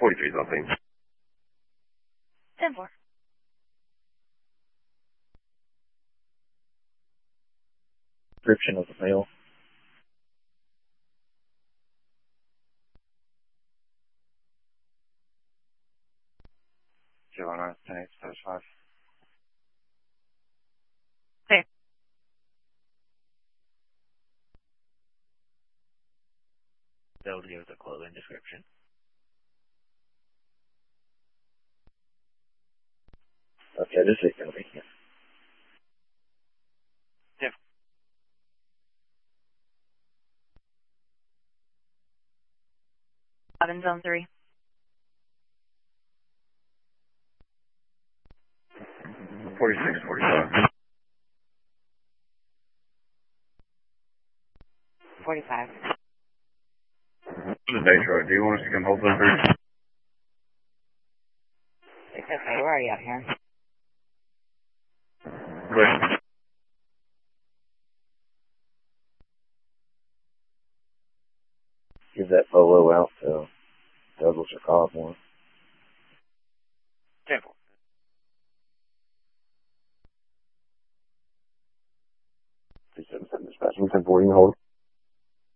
43 something. 10-4. Description of the male. Carolina, 10-8, status 5. Okay. They'll give the clothing description. Okay, this is going to be here. Yep. Zone 3. 46, 45. 45. This is Detroit. Do you want us to come hold them? It's okay, we're already out here. Great. Give that photo out to Douglas or Cosmore. 10-4. Dispatch, 10-4, you can hold.